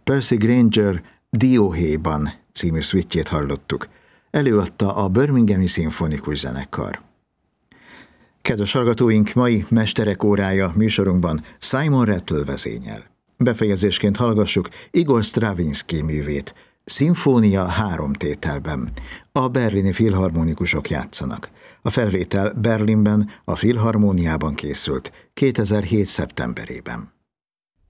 Percy Grainger Dióhéjban című szvittjét hallottuk. Előadta a Birminghami Szimfonikus Zenekar. Kedves hallgatóink, mai Mesterek órája műsorunkban Simon Rattle vezényel. Befejezésként hallgassuk Igor Stravinsky művét, Szimfónia 3 tételben. A berlini filharmonikusok játszanak. A felvétel Berlinben, a Filharmóniában készült 2007. szeptemberében.